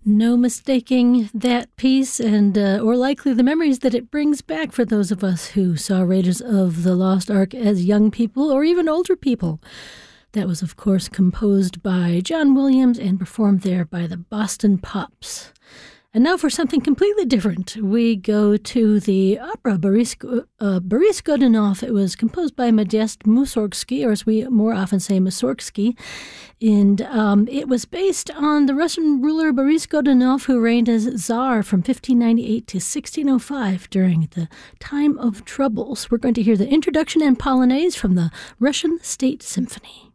No mistaking that piece and or likely the memories that it brings back for those of us who saw Raiders of the Lost Ark as young people or even older people. That was, of course, composed by John Williams and performed there by the Boston Pops. And now for something completely different. We go to the opera Boris Godunov. It was composed by Modest Mussorgsky, or as we more often say, Mussorgsky. And it was based on the Russian ruler Boris Godunov, who reigned as Tsar from 1598 to 1605 during the time of troubles. We're going to hear the introduction and Polonaise from the Russian State Symphony.